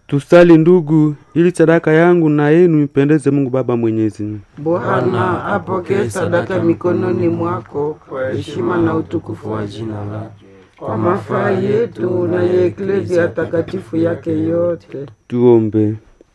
Tusali ndugu, ili sadaka yangu na yenu ipendeze Mungu Baba Mwenyezi. Bwana apokee sadaka mikononi mwako kwa heshima na utukufu wa jina lake, kwa mafaa yetu na ya Eklezia takatifu yake yote. Tuombe.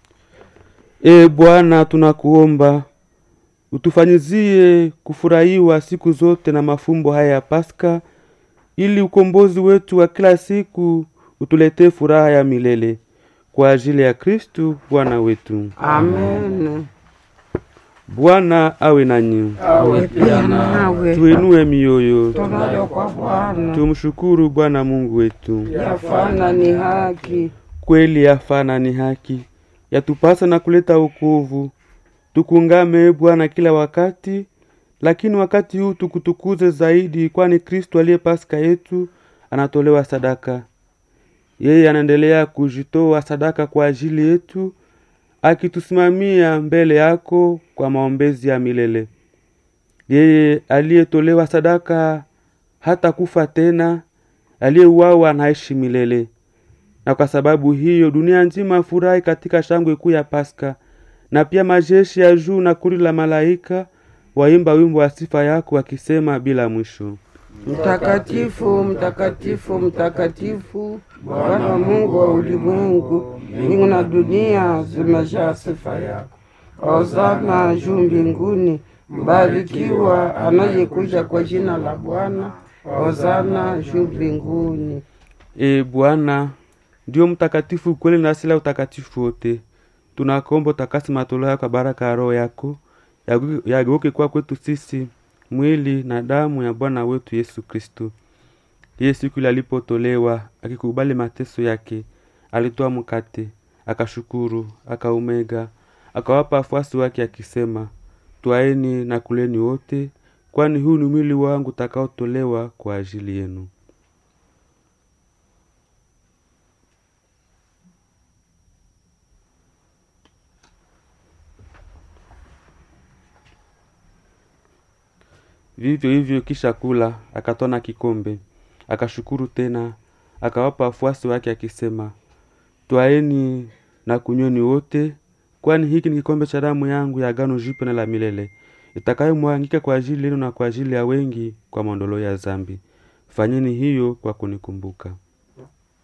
Bwana, tunakuomba utufanyizie kufurahiwa siku zote na mafumbo haya ya Pasaka, ili ukombozi wetu wa kila siku utuletee furaha ya milele. Kwa ajili ya Kristu Bwana wetu. Amen. Bwana awe nanyi. Awe pia nawe. Tuinue mioyo. Tunayo kwa Bwana. Tumshukuru Bwana Mungu wetu. Yafana ni haki. Kweli yafana ni haki. Yatupasa na kuleta wokovu. Tukungame Bwana kila wakati, lakini wakati huu tukutukuze zaidi, kwani Kristo aliye Pasaka yetu anatolewa sadaka. Yeye anaendelea kujitoa sadaka kwa ajili yetu, akitusimamia mbele yako kwa maombezi ya milele. Yeye aliyetolewa sadaka hata kufa tena, aliyeuawa anaishi milele. Na kwa sababu hiyo dunia nzima furahi katika shangwe kuu ya Pasaka, na pia majeshi ya juu na kundi la malaika waimba wimbo wa sifa yako wakisema bila mwisho: Mtakatifu, mtakatifu, mtakatifu, Bwana Mungu wa ulimwengu, mbingu na dunia zimejaa sifa yako. Hosana juu mbinguni, mbarikiwa anayekuja kwa jina la Bwana. Hosana juu mbinguni. Bwana ndio mtakatifu kweli na asili ya utakatifu wote. Tunakuomba utakase matoleo yako kwa baraka ya Roho yako, yageuke kwa kwetu sisi mwili na damu ya Bwana wetu Yesu Kristo. Yeye siku ile alipotolewa akikubali mateso yake, alitoa mkate, akashukuru, akaumega, akawapa wafuasi wake akisema, twaeni na kuleni wote, kwani huu ni mwili wangu utakaotolewa kwa ajili yenu. Vivyo hivyo kisha kula, akatona kikombe, akashukuru tena, akawapa wafuasi wake akisema, twaeni na kunyweni wote, kwani hiki ni kikombe cha damu yangu ya agano jipya na la milele, itakayomwagika kwa ajili yenu na kwa ajili ya wengi kwa maondoleo ya dhambi. Fanyeni hiyo kwa kunikumbuka.